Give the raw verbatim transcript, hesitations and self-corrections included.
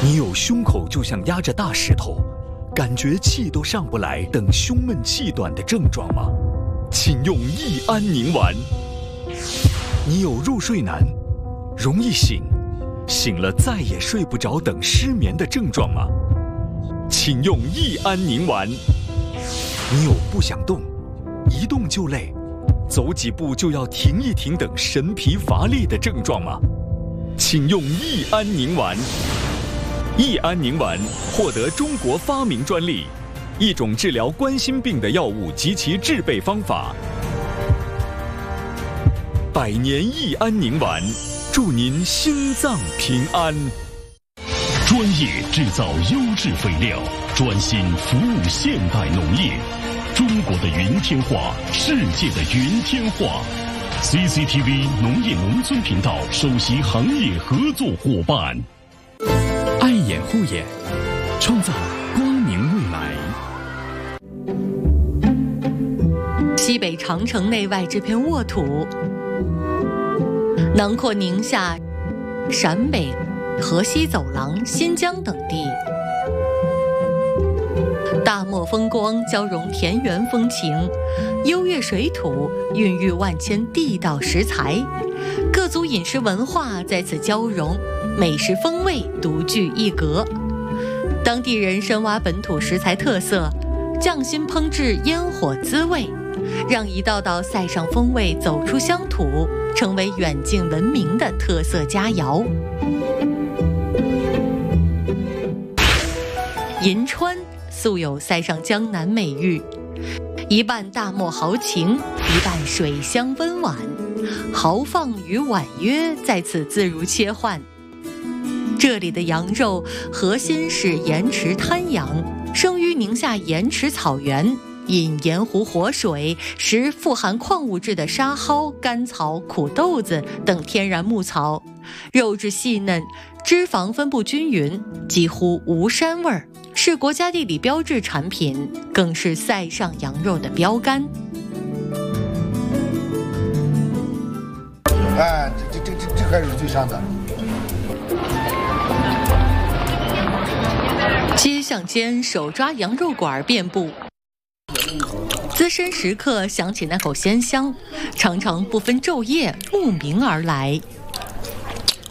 你有胸口就像压着大石头，感觉气都上不来等胸闷气短的症状吗？请用益安宁丸。你有入睡难、容易醒、醒了再也睡不着等失眠的症状吗？请用益安宁丸。你有不想动、一动就累、走几步就要停一停等神疲乏力的症状吗？请用益安宁丸。益安宁丸获得中国发明专利，一种治疗冠心病的药物及其制备方法。百年益安宁丸，祝您心脏平安。 专业制造优质肥料，专心服务现代农业。中国的云天化，世界的云天化。C C T V 农业农村频道首席行业合作伙伴。 爱眼护眼，创造光明未来。 西北长城内外这片沃土，囊括宁夏、陕北、河西走廊、新疆等地。大漠风光交融田园风情，优越水土孕育万千地道食材，各族饮食文化在此交融，美食风味独具一格。当地人深挖本土食材特色，匠心烹制烟火滋味，让一道道塞上风味走出乡土，成为远近闻名的特色佳肴。银川素有塞上江南美誉，一半大漠豪情，一半水乡温婉，豪放与婉约在此自如切换。这里的羊肉核心是盐池滩羊，生于宁夏盐池草原，饮盐湖活水，食富含矿物质的沙蒿、甘草、苦豆子等天然牧草，肉质细嫩，脂肪分布均匀，几乎无膻味儿，是国家地理标志产品，更是塞上羊肉的标杆。 哎，这这这这还是最香的。 街巷间手抓羊肉馆遍布，资深食客想起那口鲜香，常常不分昼夜慕名而来。